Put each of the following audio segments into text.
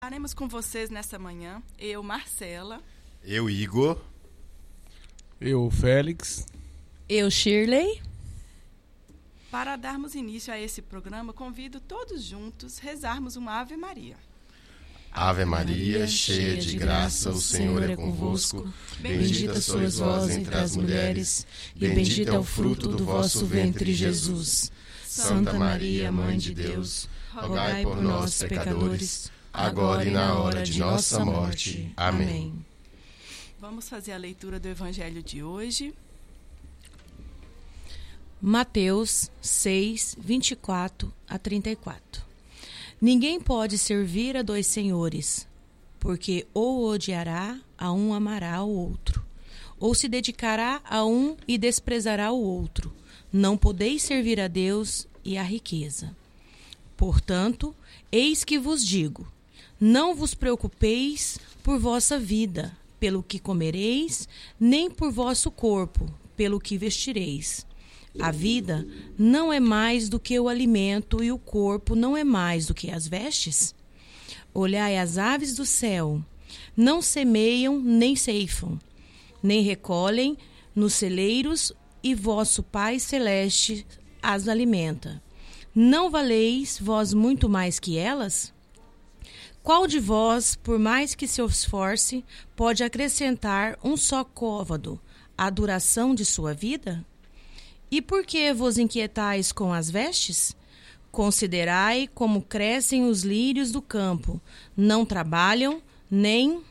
Estaremos com vocês nessa manhã, eu, Marcela. Eu, Igor. Eu, Félix. Eu, Shirley. Para darmos início a esse programa, convido todos juntos rezarmos uma Ave Maria. Ave Maria, cheia de graça, o Senhor é convosco. Bendita sois vós entre as mulheres, e bendito é o fruto do vosso ventre, Jesus. Santa Maria, Mãe de Deus, rogai por nós, pecadores, agora e na hora de nossa morte. Amém. Vamos fazer a leitura do Evangelho de hoje. Mateus 6, 24 a 34. Ninguém pode servir a dois senhores, porque ou odiará a um, amará o outro, ou se dedicará a um e desprezará o outro. Não podeis servir a Deus e à riqueza. Portanto, eis que vos digo, não vos preocupeis por vossa vida, pelo que comereis, nem por vosso corpo, pelo que vestireis. A vida não é mais do que o alimento e o corpo não é mais do que as vestes? Olhai as aves do céu, não semeiam nem ceifam, nem recolhem nos celeiros, e vosso Pai Celeste as alimenta. Não valeis vós muito mais que elas? Qual de vós, por mais que se esforce, pode acrescentar um só côvado à duração de sua vida? E por que vos inquietais com as vestes? Considerai como crescem os lírios do campo, não trabalham, nem...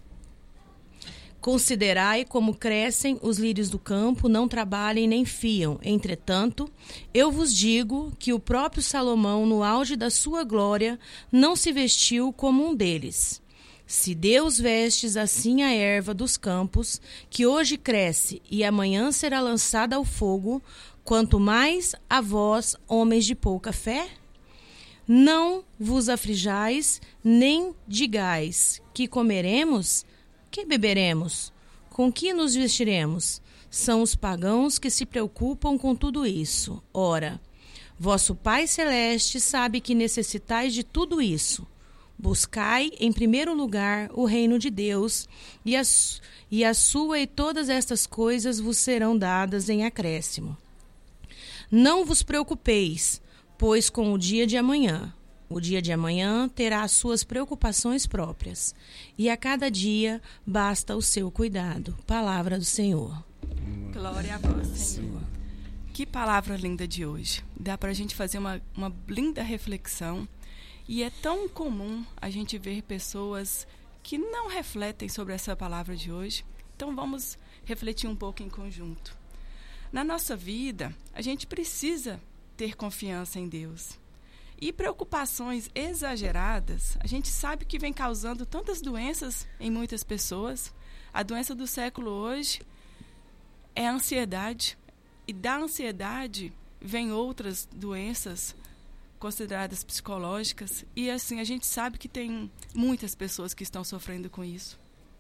Considerai como crescem os lírios do campo, não trabalhem nem fiam. Entretanto, eu vos digo que o próprio Salomão, no auge da sua glória, não se vestiu como um deles. Se Deus vestes assim a erva dos campos, que hoje cresce e amanhã será lançada ao fogo, quanto mais a vós, homens de pouca fé? Não vos aflijais, nem digais, que comeremos? Que beberemos? Com que nos vestiremos? São os pagãos que se preocupam com tudo isso. Ora, vosso Pai Celeste sabe que necessitais de tudo isso. Buscai, em primeiro lugar, o reino de Deus, e a sua e todas estas coisas vos serão dadas em acréscimo. Não vos preocupeis, pois com o dia de amanhã. O dia de amanhã terá as suas preocupações próprias, e a cada dia basta o seu cuidado. Palavra do Senhor. Glória a vós, Senhor. Que palavra linda de hoje. Dá para a gente fazer uma linda reflexão. E é tão comum a gente ver pessoas que não refletem sobre essa palavra de hoje. Então vamos refletir um pouco em conjunto. Na nossa vida, a gente precisa ter confiança em Deus. E preocupações exageradas, a gente sabe que vem causando tantas doenças em muitas pessoas. A doença do século hoje é a ansiedade. E da ansiedade vem outras doenças consideradas psicológicas. E assim, a gente sabe que tem muitas pessoas que estão sofrendo com isso.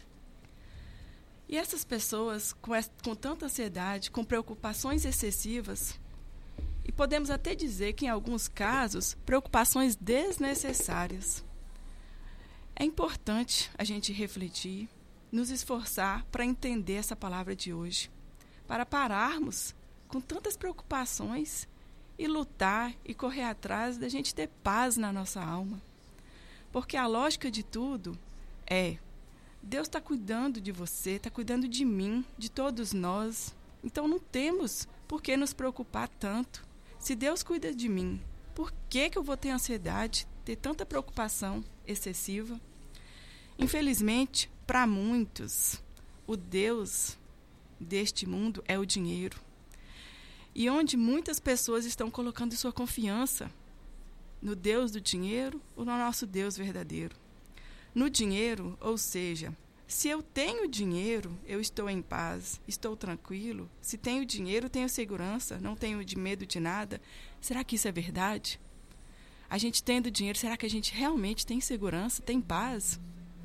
E essas pessoas, com tanta ansiedade, com preocupações excessivas, e podemos até dizer que, em alguns casos, preocupações desnecessárias. É importante a gente refletir, nos esforçar para entender essa palavra de hoje, para pararmos com tantas preocupações e lutar e correr atrás da gente ter paz na nossa alma. Porque a lógica de tudo é: Deus está cuidando de você, está cuidando de mim, de todos nós. Então não temos por que nos preocupar tanto. Se Deus cuida de mim, por que eu vou ter ansiedade, ter tanta preocupação excessiva? Infelizmente, para muitos, o Deus deste mundo é o dinheiro. E onde muitas pessoas estão colocando sua confiança no Deus do dinheiro ou no nosso Deus verdadeiro. No dinheiro, ou seja, se eu tenho dinheiro, eu estou em paz, estou tranquilo. Se tenho dinheiro, tenho segurança, não tenho medo de nada. Será que isso é verdade? A gente tendo dinheiro, será que a gente realmente tem segurança, tem paz?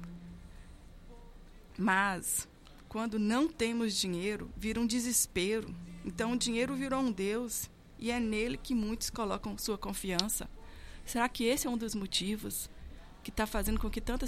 Mas, quando não temos dinheiro, vira um desespero. Então, o dinheiro virou um Deus e é nele que muitos colocam sua confiança. Será que esse é um dos motivos que está fazendo com que tantas